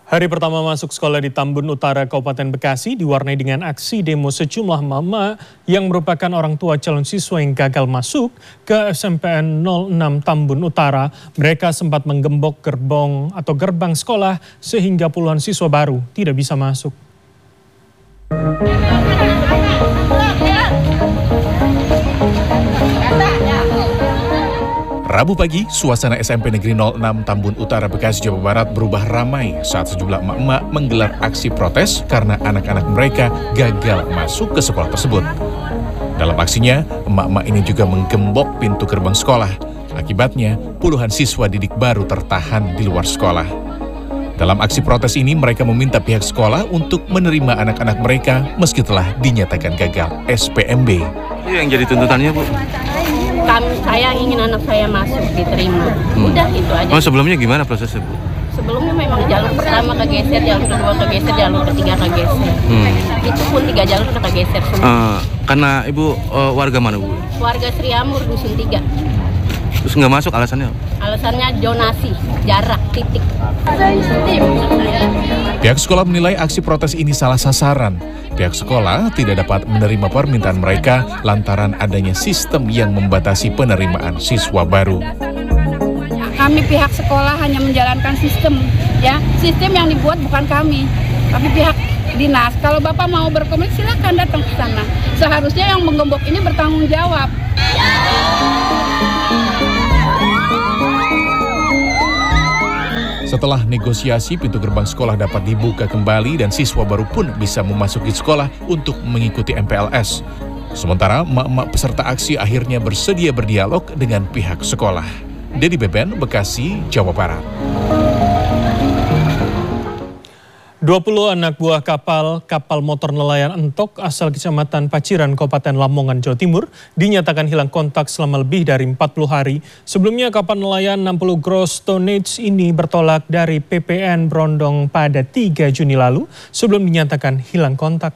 Hari pertama masuk sekolah di Tambun Utara, Kabupaten Bekasi diwarnai dengan aksi demo sejumlah mama yang merupakan orang tua calon siswa yang gagal masuk ke SMPN 06 Tambun Utara. Mereka sempat menggembok gerbang sekolah sehingga puluhan siswa baru tidak bisa masuk. Rabu pagi, suasana SMP Negeri 06 Tambun Utara, Bekasi, Jawa Barat berubah ramai saat sejumlah emak-emak menggelar aksi protes karena anak-anak mereka gagal masuk ke sekolah tersebut. Dalam aksinya, emak-emak ini juga menggembok pintu gerbang sekolah. Akibatnya, puluhan siswa didik baru tertahan di luar sekolah. Dalam aksi protes ini, mereka meminta pihak sekolah untuk menerima anak-anak mereka meski telah dinyatakan gagal SPMB. Yang jadi tuntutannya, Bu? Saya ingin anak saya masuk, diterima. Udah itu aja. Oh, sebelumnya gimana prosesnya, Bu? Sebelumnya memang jalur pertama kegeser, jalur kedua kegeser, jalur ketiga kegeser. Itu pun 3 jalur udah kegeser semua. Karena Ibu warga mana, Bu? Warga Sriamur, Dusun 3. Terus nggak masuk alasannya? Alasannya zonasi, jarak, titik. Pihak sekolah menilai aksi protes ini salah sasaran. Pihak sekolah tidak dapat menerima permintaan mereka lantaran adanya sistem yang membatasi penerimaan siswa baru. Kami pihak sekolah hanya menjalankan sistem, ya. Sistem yang dibuat bukan kami, tapi pihak dinas. Kalau Bapak mau berkomunikasi silakan datang ke sana. Seharusnya yang menggembok ini bertanggung jawab. Setelah negosiasi, pintu gerbang sekolah dapat dibuka kembali dan siswa baru pun bisa memasuki sekolah untuk mengikuti MPLS. Sementara emak-emak peserta aksi akhirnya bersedia berdialog dengan pihak sekolah. Dedy Beben, Bekasi, Jawa Barat. 20 anak buah kapal motor nelayan Entok asal Kecamatan Paciran, Kabupaten Lamongan, Jawa Timur dinyatakan hilang kontak selama lebih dari 40 hari. Sebelumnya kapal nelayan 60 gross tonnage ini bertolak dari PPN Brondong pada 3 Juni lalu sebelum dinyatakan hilang kontak.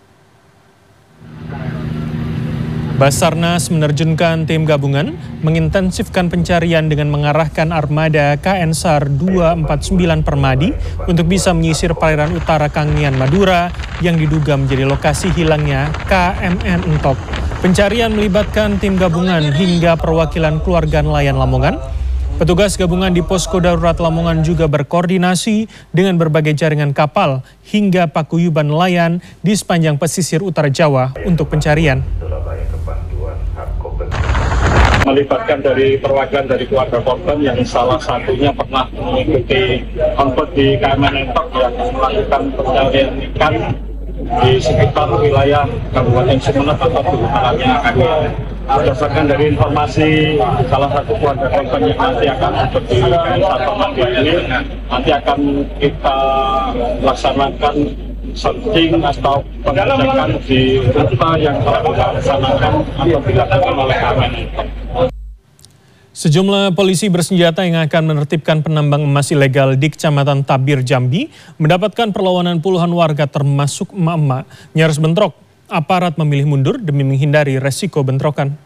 Basarnas menerjunkan tim gabungan mengintensifkan pencarian dengan mengarahkan armada KN SAR 249 Permadi untuk bisa menyisir perairan utara Kangean, Madura yang diduga menjadi lokasi hilangnya KMN Entok. Pencarian melibatkan tim gabungan hingga perwakilan keluarga nelayan Lamongan. Petugas gabungan di Posko Darurat Lamongan juga berkoordinasi dengan berbagai jaringan kapal hingga paguyuban nelayan di sepanjang pesisir utara Jawa untuk pencarian. Melibatkan dari perwakilan dari keluarga korban yang salah satunya pernah mengikuti angkut di KMN Entok yang melakukan pencarian ikan di sekitar wilayah Kabupaten Sumeneb atau sekitarnya Kangean. Berdasarkan dari informasi salah satu keluarga korban yang nanti akan angkut di KN SAR Permadi ini, nanti akan kita laksanakan searching atau pengecekan di rute yang telah kita laksanakan atau dilakukan oleh KMN Entok. Sejumlah polisi bersenjata yang akan menertibkan penambang emas ilegal di Kecamatan Tabir, Jambi mendapatkan perlawanan puluhan warga termasuk emak-emak. Nyaris bentrok, aparat memilih mundur demi menghindari resiko bentrokan.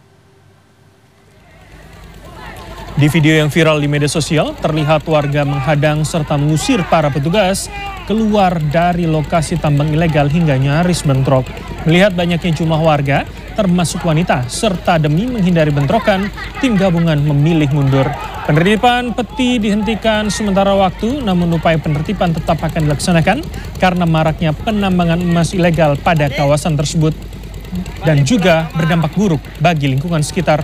Di video yang viral di media sosial, terlihat warga menghadang serta mengusir para petugas keluar dari lokasi tambang ilegal hingga nyaris bentrok. Melihat banyaknya jumlah warga, termasuk wanita, serta demi menghindari bentrokan, tim gabungan memilih mundur. Penertiban peti dihentikan sementara waktu, namun upaya penertiban tetap akan dilaksanakan karena maraknya penambangan emas ilegal pada kawasan tersebut dan juga berdampak buruk bagi lingkungan sekitar.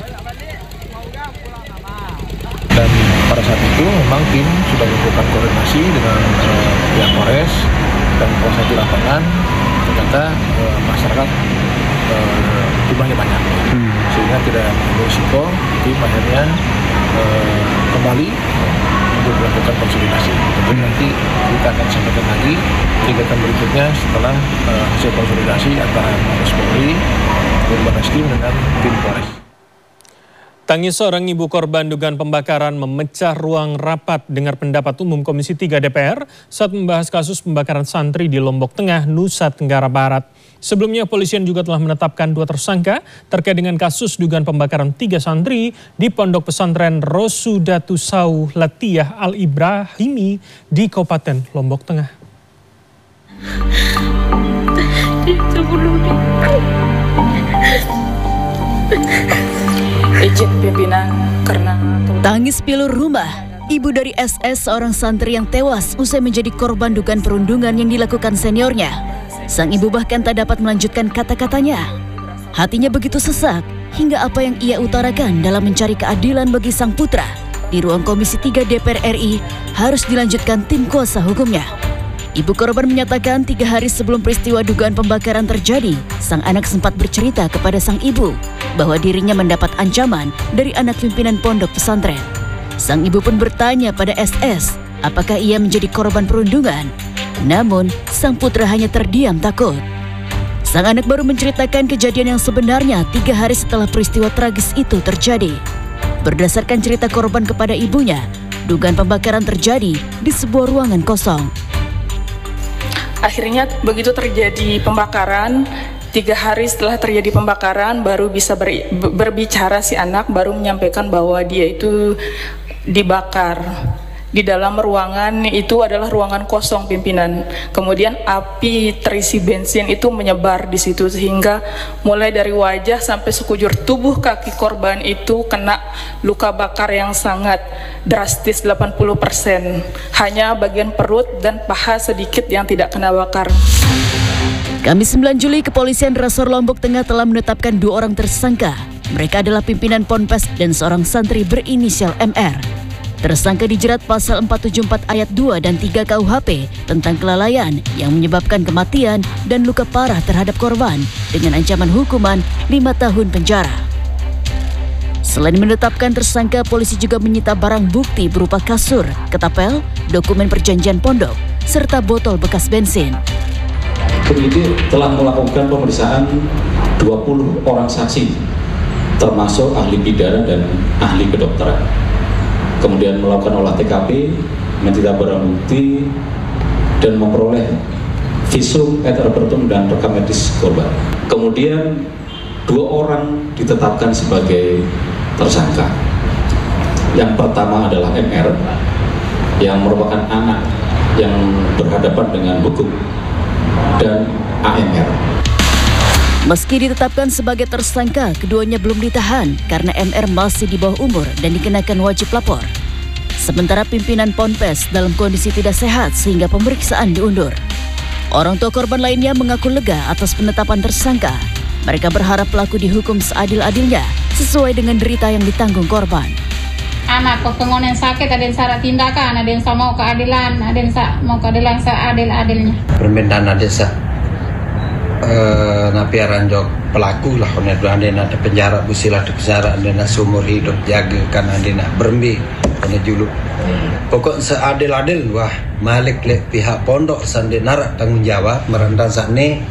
Dan pada saat itu memang tim sudah melakukan koordinasi dengan pihak Polres dan polsek di lapangan. Ternyata masyarakat jumlahnya banyak, sehingga tidak berisiko. Tim akhirnya kembali untuk melakukan konsolidasi. Tentu nanti kita akan sampaikan lagi kegiatan berikutnya setelah hasil konsolidasi antara Mabes Polri, Barreskrim dengan tim Polres. Tangis seorang ibu korban dugaan pembakaran memecah ruang rapat dengar pendapat umum Komisi 3 DPR saat membahas kasus pembakaran santri di Lombok Tengah, Nusa Tenggara Barat. Sebelumnya, polisian juga telah menetapkan 2 tersangka terkait dengan kasus dugaan pembakaran 3 santri di Pondok Pesantren Rosudatusau Latiyah Al-Ibrahimi di Kabupaten Lombok Tengah. Izin pimpinan karena tangis pilu rumah. Ibu dari SS, seorang santri yang tewas usai menjadi korban dugaan perundungan yang dilakukan seniornya. Sang ibu bahkan tak dapat melanjutkan kata-katanya. Hatinya begitu sesak hingga apa yang ia utarakan dalam mencari keadilan bagi sang putra di ruang Komisi 3 DPR RI harus dilanjutkan tim kuasa hukumnya. Ibu korban menyatakan 3 hari sebelum peristiwa dugaan pembakaran terjadi, sang anak sempat bercerita kepada sang ibu bahwa dirinya mendapat ancaman dari anak pimpinan pondok pesantren. Sang ibu pun bertanya pada SS, apakah ia menjadi korban perundungan? Namun, sang putra hanya terdiam takut. Sang anak baru menceritakan kejadian yang sebenarnya 3 hari setelah peristiwa tragis itu terjadi. Berdasarkan cerita korban kepada ibunya, dugaan pembakaran terjadi di sebuah ruangan kosong. akhirnya begitu terjadi pembakaran, 3 hari setelah terjadi pembakaran baru bisa berbicara si anak, baru menyampaikan bahwa dia itu dibakar. Di dalam ruangan itu adalah ruangan kosong pimpinan. Kemudian api terisi bensin itu menyebar di situ sehingga mulai dari wajah sampai sekujur tubuh kaki korban itu kena luka bakar yang sangat drastis 80%. Hanya bagian perut dan paha sedikit yang tidak kena bakar. Kamis 9 Juli, Kepolisian Resor Lombok Tengah telah menetapkan 2 orang tersangka. Mereka adalah pimpinan Ponpes dan seorang santri berinisial MR. Tersangka dijerat pasal 474 ayat 2 dan 3 KUHP tentang kelalaian yang menyebabkan kematian dan luka parah terhadap korban dengan ancaman hukuman 5 tahun penjara. Selain menetapkan tersangka, polisi juga menyita barang bukti berupa kasur, ketapel, dokumen perjanjian pondok, serta botol bekas bensin. Penyidik telah melakukan pemeriksaan 20 orang saksi, termasuk ahli pidana dan ahli kedokteran. Kemudian melakukan olah TKP, menyita barang bukti, dan memperoleh visum et repertum dan rekam medis korban. Kemudian 2 orang ditetapkan sebagai tersangka. Yang pertama adalah MR, yang merupakan anak yang berhadapan dengan hukum, dan AMR. Meski ditetapkan sebagai tersangka, keduanya belum ditahan karena MR masih di bawah umur dan dikenakan wajib lapor. Sementara pimpinan Ponpes dalam kondisi tidak sehat sehingga pemeriksaan diundur. Orang tua korban lainnya mengaku lega atas penetapan tersangka. Mereka berharap pelaku dihukum seadil-adilnya sesuai dengan derita yang ditanggung korban. Anak pengen yang sakit, ada yang salah tindakan, ada yang mau keadilan, ada yang mau keadilan seadil-adilnya. Permintaan desa napiaran jok pelaku lah, anda nak penjara busilah penjara, anda nak seumur hidup jaga kan, anda nak berembi anda juluk. Pokok seadil-adil wah malik le pihak pondok sandi narak tanggung jawab merendang sakne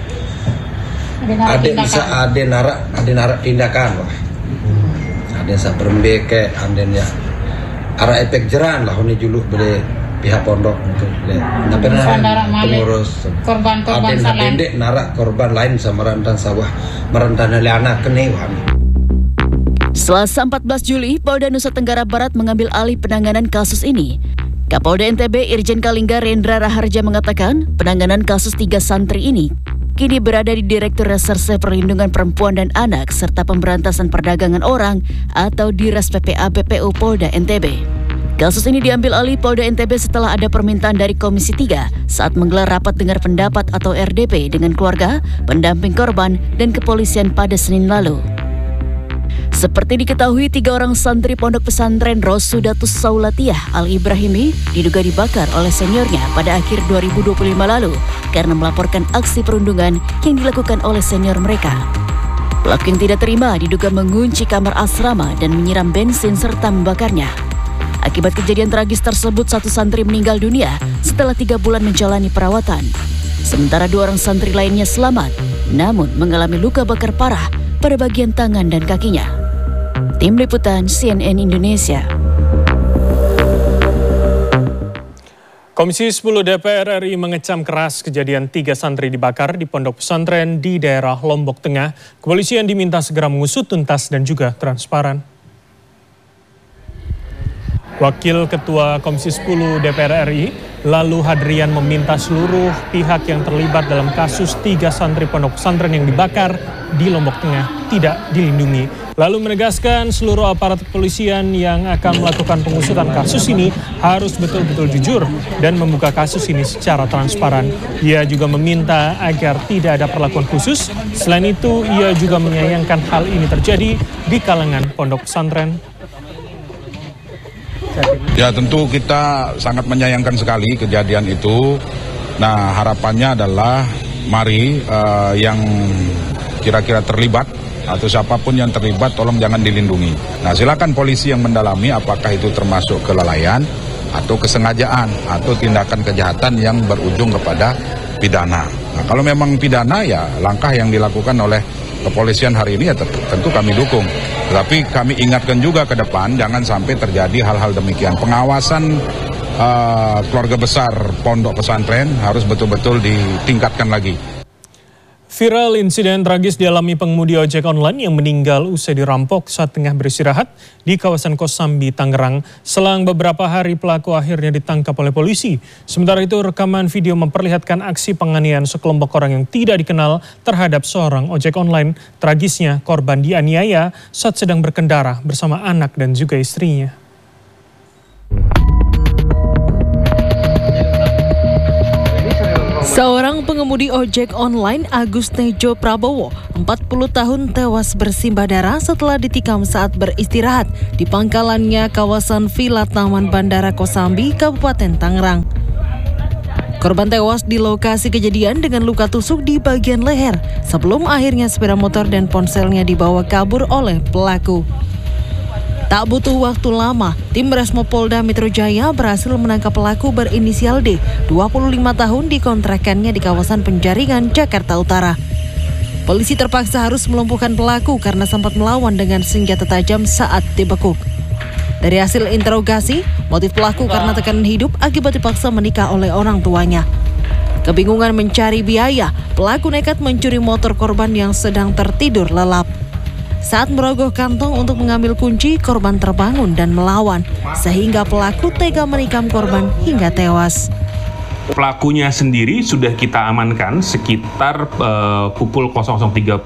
ada narak tindakan wah ada sak berembi ke anda ya arah efek jeran lah anda juluk beri pihak pondok untuk pengurus korban-korban salah pendek narak korban lain sama rentan sawah merentan anak kene. Selasa 14 Juli, Polda Nusa Tenggara Barat mengambil alih penanganan kasus ini. Kapolda NTB Irjen Kalingga Rendra Raharja mengatakan penanganan kasus 3 santri ini kini berada di Direktur Reserse Perlindungan Perempuan dan Anak serta Pemberantasan Perdagangan Orang atau Diras PPA PPU Polda NTB. Kasus ini diambil alih Polda NTB setelah ada permintaan dari Komisi 3 saat menggelar rapat dengar pendapat atau RDP dengan keluarga, pendamping korban, dan kepolisian pada Senin lalu. Seperti diketahui, 3 orang santri Pondok Pesantren Rosudatusau Latiyah Al-Ibrahimi diduga dibakar oleh seniornya pada akhir 2025 lalu karena melaporkan aksi perundungan yang dilakukan oleh senior mereka. Pelaku yang tidak terima diduga mengunci kamar asrama dan menyiram bensin serta membakarnya. Akibat kejadian tragis tersebut, 1 santri meninggal dunia setelah 3 bulan menjalani perawatan. Sementara 2 orang santri lainnya selamat, namun mengalami luka bakar parah pada bagian tangan dan kakinya. Tim Liputan CNN Indonesia. Komisi 10 DPR RI mengecam keras kejadian 3 santri dibakar di pondok pesantren di daerah Lombok Tengah. Kepolisian diminta segera mengusut tuntas dan juga transparan. Wakil Ketua Komisi 10 DPR RI, Lalu Hadrian, meminta seluruh pihak yang terlibat dalam kasus 3 santri pondok pesantren yang dibakar di Lombok Tengah tidak dilindungi. Lalu menegaskan seluruh aparat kepolisian yang akan melakukan pengusutan kasus ini harus betul-betul jujur dan membuka kasus ini secara transparan. Ia juga meminta agar tidak ada perlakuan khusus. Selain itu, ia juga menyayangkan hal ini terjadi di kalangan pondok pesantren. Ya, tentu kita sangat menyayangkan sekali kejadian itu. Nah, harapannya adalah mari yang kira-kira terlibat atau siapapun yang terlibat tolong jangan dilindungi. Nah, silakan polisi yang mendalami apakah itu termasuk kelalaian atau kesengajaan atau tindakan kejahatan yang berujung kepada pidana. Nah, kalau memang pidana, ya langkah yang dilakukan oleh kepolisian hari ini ya tentu kami dukung. Tetapi kami ingatkan juga ke depan jangan sampai terjadi hal-hal demikian. Pengawasan keluarga besar pondok pesantren harus betul-betul ditingkatkan lagi. Viral insiden tragis dialami pengemudi ojek online yang meninggal usai dirampok saat tengah beristirahat di kawasan Kosambi, Tangerang. Selang beberapa hari pelaku akhirnya ditangkap oleh polisi. Sementara itu rekaman video memperlihatkan aksi penganiayaan sekelompok orang yang tidak dikenal terhadap seorang ojek online. Tragisnya korban dianiaya saat sedang berkendara bersama anak dan juga istrinya. Seorang pengemudi ojek online Agus Tejo Prabowo, 40 tahun tewas bersimbah darah setelah ditikam saat beristirahat di pangkalannya kawasan Villa Taman Bandara Kosambi, Kabupaten Tangerang. Korban tewas di lokasi kejadian dengan luka tusuk di bagian leher sebelum akhirnya sepeda motor dan ponselnya dibawa kabur oleh pelaku. Tak butuh waktu lama, tim Resmo Polda Metro Jaya berhasil menangkap pelaku berinisial D, 25 tahun di kontrakannya di kawasan Penjaringan, Jakarta Utara. Polisi terpaksa harus melumpuhkan pelaku karena sempat melawan dengan senjata tajam saat dibekuk. Dari hasil interogasi, motif pelaku karena tekanan hidup akibat dipaksa menikah oleh orang tuanya. Kebingungan mencari biaya, pelaku nekat mencuri motor korban yang sedang tertidur lelap. Saat merogoh kantong untuk mengambil kunci, korban terbangun dan melawan, sehingga pelaku tega menikam korban hingga tewas. Pelakunya sendiri sudah kita amankan sekitar pukul 00.30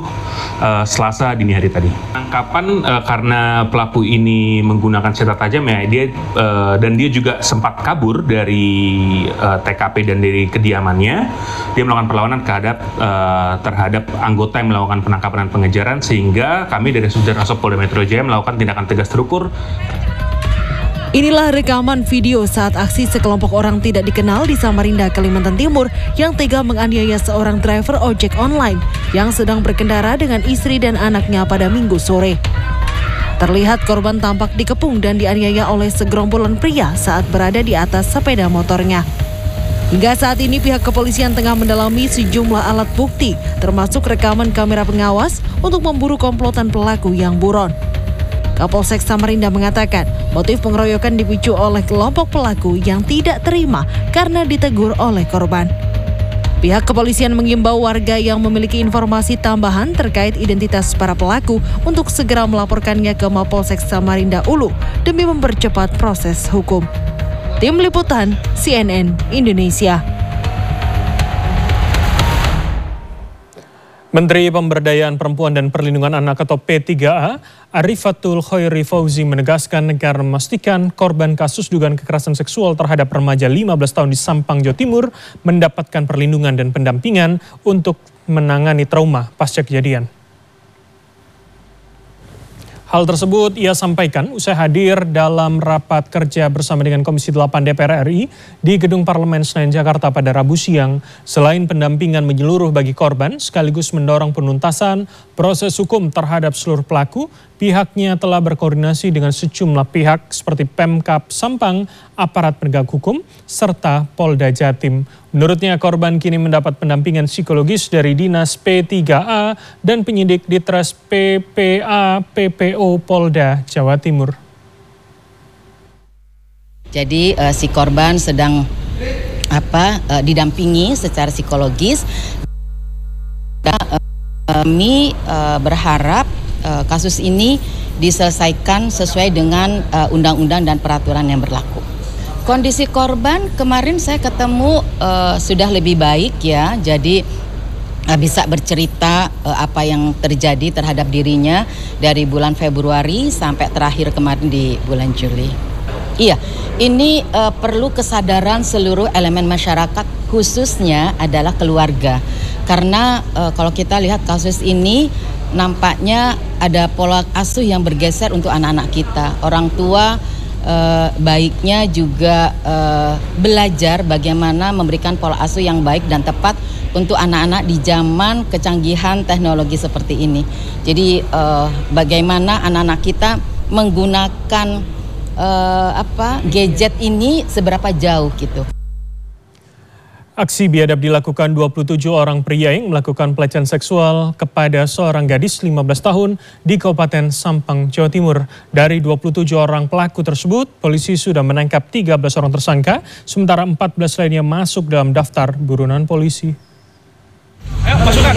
Selasa dini hari tadi. Penangkapan karena pelaku ini menggunakan senjata tajam ya, dan dia juga sempat kabur dari TKP dan dari kediamannya. Dia melakukan perlawanan terhadap anggota yang melakukan penangkapan dan pengejaran, sehingga kami dari Subdirektorat Polda Metro Jaya melakukan tindakan tegas terukur. Inilah rekaman video saat aksi sekelompok orang tidak dikenal di Samarinda, Kalimantan Timur yang tega menganiaya seorang driver ojek online yang sedang berkendara dengan istri dan anaknya pada Minggu sore. Terlihat korban tampak dikepung dan dianiaya oleh segerombolan pria saat berada di atas sepeda motornya. Hingga saat ini pihak kepolisian tengah mendalami sejumlah alat bukti, termasuk rekaman kamera pengawas untuk memburu komplotan pelaku yang buron. Kapolsek Samarinda mengatakan motif pengeroyokan dipicu oleh kelompok pelaku yang tidak terima karena ditegur oleh korban. Pihak kepolisian mengimbau warga yang memiliki informasi tambahan terkait identitas para pelaku untuk segera melaporkannya ke Mapolsek Samarinda Ulu demi mempercepat proses hukum. Tim Liputan CNN Indonesia. Menteri Pemberdayaan Perempuan dan Perlindungan Anak atau P3A, Arifatul Khoiri Fauzi menegaskan negara memastikan korban kasus dugaan kekerasan seksual terhadap remaja 15 tahun di Sampang, Jawa Timur mendapatkan perlindungan dan pendampingan untuk menangani trauma pasca kejadian. Hal tersebut ia sampaikan usai hadir dalam rapat kerja bersama dengan Komisi 8 DPR RI di Gedung Parlemen Senayan, Jakarta pada Rabu siang. Selain pendampingan menyeluruh bagi korban, sekaligus mendorong penuntasan proses hukum terhadap seluruh pelaku, pihaknya telah berkoordinasi dengan sejumlah pihak seperti Pemkab Sampang, aparat penegak hukum, serta Polda Jatim Menurutnya korban kini mendapat pendampingan psikologis dari Dinas P3A dan penyidik Ditres PPA PPO Polda Jawa Timur. Jadi si korban sedang didampingi secara psikologis. Kami berharap kasus ini diselesaikan sesuai dengan undang-undang dan peraturan yang berlaku. Kondisi korban kemarin saya ketemu sudah lebih baik ya, jadi bisa bercerita apa yang terjadi terhadap dirinya dari bulan Februari sampai terakhir kemarin di bulan Juli. Iya, ini perlu kesadaran seluruh elemen masyarakat, khususnya adalah keluarga. Karena kalau kita lihat kasus ini, nampaknya ada pola asuh yang bergeser untuk anak-anak kita. Orang tua baiknya juga belajar bagaimana memberikan pola asuh yang baik dan tepat untuk anak-anak di zaman kecanggihan teknologi seperti ini. Jadi bagaimana anak-anak kita menggunakan gadget ini seberapa jauh gitu. Aksi biadab dilakukan 27 orang pria yang melakukan pelecehan seksual kepada seorang gadis 15 tahun di Kabupaten Sampang, Jawa Timur. Dari 27 orang pelaku tersebut, polisi sudah menangkap 13 orang tersangka, sementara 14 lainnya masuk dalam daftar buronan polisi. Ayo masukkan.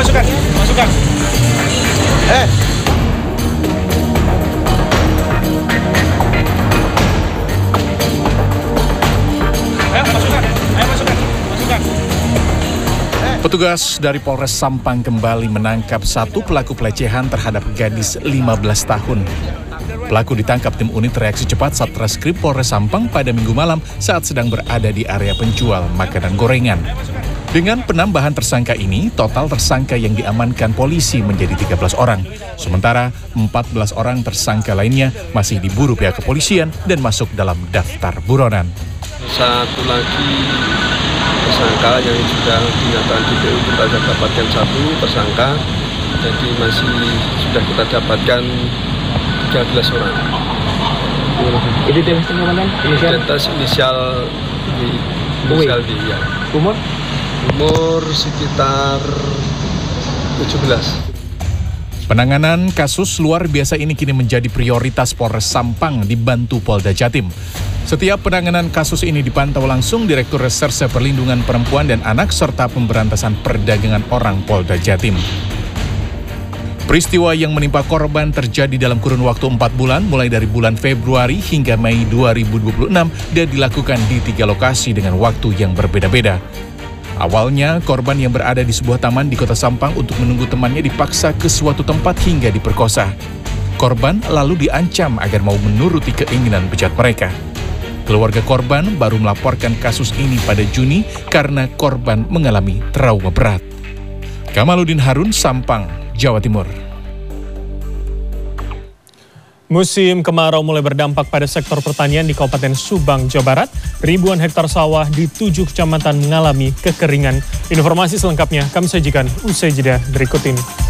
Petugas dari Polres Sampang kembali menangkap satu pelaku pelecehan terhadap gadis 15 tahun. Pelaku ditangkap tim unit reaksi cepat Satreskrim Polres Sampang pada Minggu malam saat sedang berada di area penjual makanan gorengan. Dengan penambahan tersangka ini, total tersangka yang diamankan polisi menjadi 13 orang. Sementara 14 orang tersangka lainnya masih diburu pihak kepolisian dan masuk dalam daftar buronan. Satu lagi tersangka yang sudah dinyatakan DPO kita dapatkan satu tersangka, jadi masih sudah kita dapatkan 13 orang. Identitas teman-teman? Identitas inisial D ya. Umur sekitar 17. Penanganan kasus luar biasa ini kini menjadi prioritas Polres Sampang dibantu Polda Jatim. Setiap penanganan kasus ini dipantau langsung Direktur Reserse Perlindungan Perempuan dan Anak serta Pemberantasan Perdagangan Orang Polda Jatim. Peristiwa yang menimpa korban terjadi dalam kurun waktu 4 bulan, mulai dari bulan Februari hingga Mei 2026 dan dilakukan di 3 lokasi dengan waktu yang berbeda-beda. Awalnya, korban yang berada di sebuah taman di Kota Sampang untuk menunggu temannya dipaksa ke suatu tempat hingga diperkosa. Korban lalu diancam agar mau menuruti keinginan bejat mereka. Keluarga korban baru melaporkan kasus ini pada Juni karena korban mengalami trauma berat. Kamaluddin Harun, Sampang, Jawa Timur. Musim kemarau mulai berdampak pada sektor pertanian di Kabupaten Subang, Jawa Barat. Ribuan hektar sawah di 7 kecamatan mengalami kekeringan. Informasi selengkapnya kami sajikan usai jeda berikut ini.